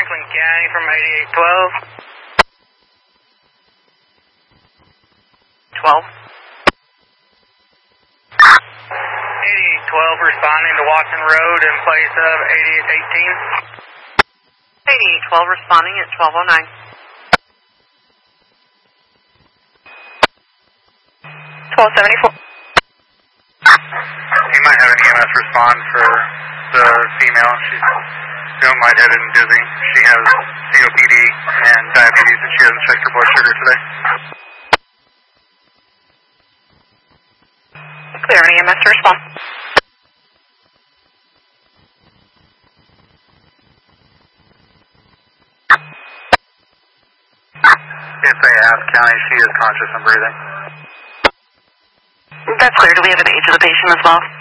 Franklin County from 8812. 12. 8812 responding to Watson Road in place of 8818. 8812 responding at 1209. 1274. You might have an EMS respond for the female. She's feeling lightheaded and dizzy. She has COPD and diabetes, and she hasn't checked her blood sugar today. Clear an EMS to respond. It's AF County. She is conscious and breathing. That's clear. Do we have an age of the patient as well?